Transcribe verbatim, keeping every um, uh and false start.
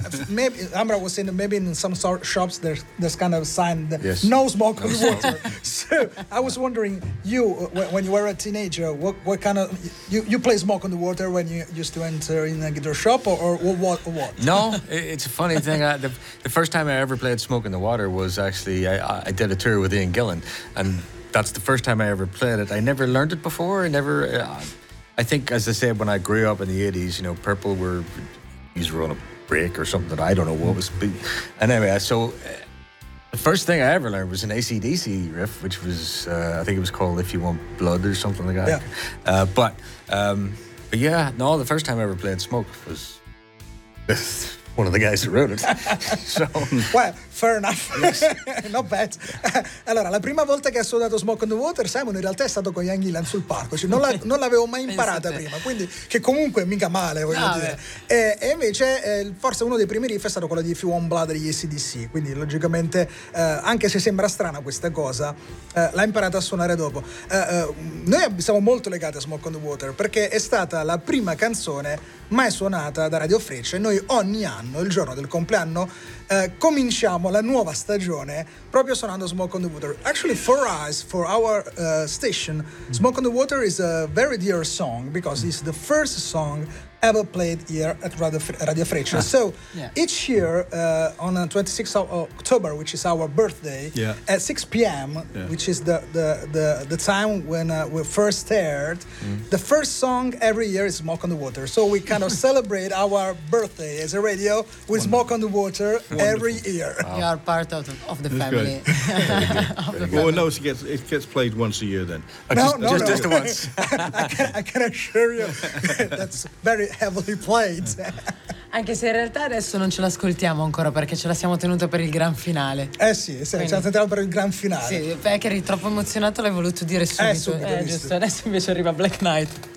maybe Amra was saying that maybe in some sort shops there's there's kind of a sign that Yes. no smoke on the water. So I was wondering, you when, when you were a teenager, what what kind of you, you play smoke on the water when you used to enter in a guitar shop, or, or, or what? Or what? No, it- it's a funny thing. I, the, the first time I ever played Smoke in the Water was actually I, I did a tour with Ian Gillan, and that's the first time I ever played it. I never learned it before. I never. Uh, I think, as I said, when I grew up in the eighties, you know, Purple were these were on a break or something that I don't know what was. And anyway, so. Uh, The first thing I ever learned was an A C D C riff, which was, uh, I think it was called If You Want Blood or something like that. Yeah. Uh, but, um, but yeah, no, the first time I ever played Smoke was one of the guys who wrote it. So, Well, fair enough. Not bad. Allora, la prima volta che ha suonato Smoke on the Water, Simon in realtà è stato con Ian Gillan sul palco, cioè non, la- non l'avevo mai imparata Pensate. prima, quindi che comunque mica male, voglio No, dire. E, e invece eh, forse uno dei primi riff è stato quello di If You Want Blood degli A C D C, quindi logicamente eh, anche se sembra strana questa cosa, eh, l'ha imparata a suonare dopo. Eh, eh, noi siamo molto legati a Smoke on the Water perché è stata la prima canzone mai suonata da Radio Freccia e noi ogni anno, il giorno del compleanno, eh, cominciamo la nuova stagione proprio suonando Smoke on the Water. Actually, for us, for our uh, station, Smoke on the Water is a very dear song because it's the first song ever played here at Radio, Fre- Radio Freccia. So Yeah. each year uh, on the twenty-sixth of October, which is our birthday, Yeah. at six p.m., Yeah. which is the, the, the, the time when uh, we first aired, the first song every year is Smoke on the Water. So we kind of celebrate our birthday as a radio with Smoke on the Water every year. You are part of the, of the That's family. Of the Well, no, it gets it gets played once a year then. uh, No, just, no, just, no. just the once. I, can, I can assure you that's very heavily played. Anche se in realtà adesso non ce l'ascoltiamo ancora perché ce la siamo tenuta per il gran finale. Eh sì, sì, ci sentiamo per il gran finale. Sì, perché eri troppo emozionato, l'hai voluto dire subito. subito, Eh, visto. giusto, adesso invece arriva Black Knight.